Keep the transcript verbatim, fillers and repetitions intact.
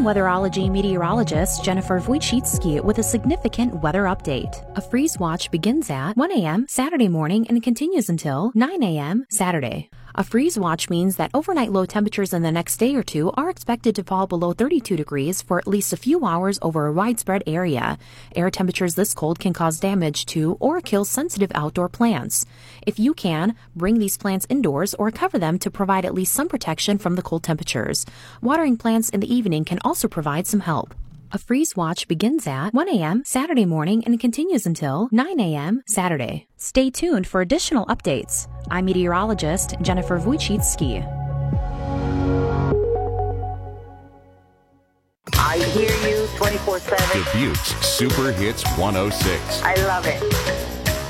weatherology meteorologist Jennifer Wojcicki with a significant weather update. A freeze watch begins at one a.m. Saturday morning and continues until nine a.m. Saturday. A freeze watch means that overnight low temperatures in the next day or two are expected to fall below thirty-two degrees for at least a few hours over a widespread area. Air temperatures this cold can cause damage to or kill sensitive outdoor plants. If you can, bring these plants indoors or cover them to provide at least some protection from the cold temperatures. Watering plants in the evening can also provide some help. A freeze watch begins at one a.m. Saturday morning and continues until nine a.m. Saturday. Stay tuned for additional updates. I'm meteorologist Jennifer Wojcicki. I hear you twenty-four seven. Dubuque's Super Hits one oh six. I love it.